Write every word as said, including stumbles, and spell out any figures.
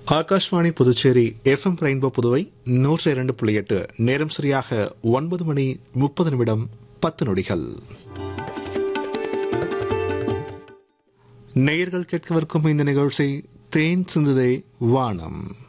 Akashvani Puducherry FM rainbow Puduvai நூற்றி இரண்டு புள்ளி எட்டு. நேரம் சரியாக ஒன்பது மணி முப்பது நிமிடம் பத்து நொடிகள். நேயர்கள் கேட்கவிருக்கும் இந்த நிகழ்ச்சி தேன் சிந்துதே வானம்.